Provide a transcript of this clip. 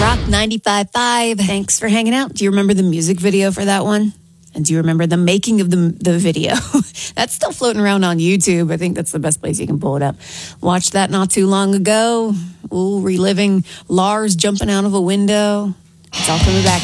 Rock 95.5. Thanks for hanging out. Do you remember the music video for that one? And do you remember the making of the video? That's still floating around on YouTube. I think that's the best place you can pull it up. Watched that not too long ago. Ooh, reliving Lars jumping out of a window. It's all coming back.